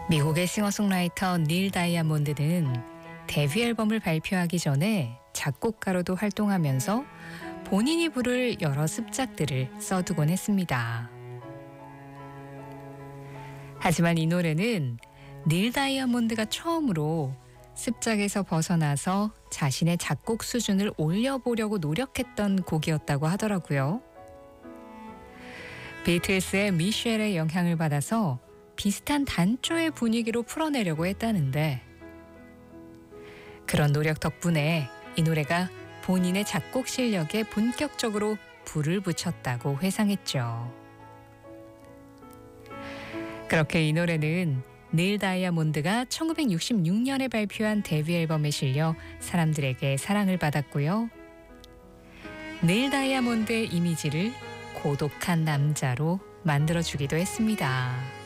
미국의 싱어송라이터 닐 다이아몬드는 데뷔 앨범을 발표하기 전에 작곡가로도 활동하면서 본인이 부를 여러 습작들을 써두곤 했습니다. 하지만 이 노래는 닐 다이아몬드가 처음으로 습작에서 벗어나서 자신의 작곡 수준을 올려보려고 노력했던 곡이었다고 하더라고요. 비틀스의 미셸의 영향을 받아서 비슷한 단조의 분위기로 풀어내려고 했다는데, 그런 노력 덕분에 이 노래가 본인의 작곡 실력에 본격적으로 불을 붙였다고 회상했죠. 그렇게 이 노래는 닐 다이아몬드가 1966년에 발표한 데뷔 앨범에 실려 사람들에게 사랑을 받았고요. 닐 다이아몬드의 이미지를 고독한 남자로 만들어주기도 했습니다.